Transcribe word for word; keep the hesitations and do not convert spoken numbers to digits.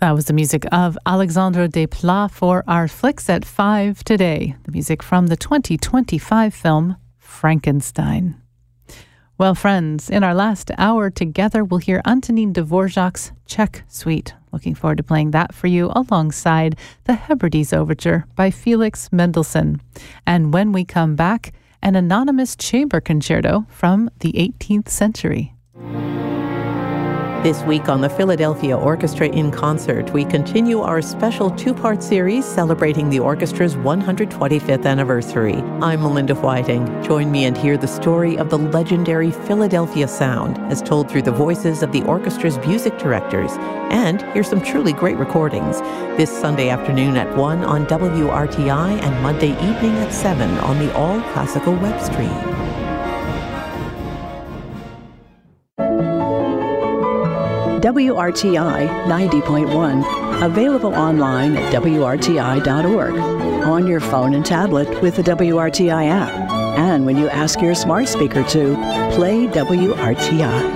That was the music of Alexandre Desplat for our Flicks at five today. The music from the twenty twenty-five film Frankenstein. Well, friends, in our last hour together, we'll hear Antonin Dvorak's Czech Suite. Looking forward to playing that for you alongside the Hebrides Overture by Felix Mendelssohn. And when we come back, an anonymous chamber concerto from the eighteenth century. This week on the Philadelphia Orchestra in Concert, we continue our special two-part series celebrating the orchestra's one hundred twenty-fifth anniversary. I'm Melinda Whiting. Join me and hear the story of the legendary Philadelphia sound as told through the voices of the orchestra's music directors, and hear some truly great recordings this Sunday afternoon at one on W R T I and Monday evening at seven on the All Classical web stream. W R T I ninety point one, available online at W R T I dot org, on your phone and tablet with the W R T I app, and when you ask your smart speaker to play W R T I.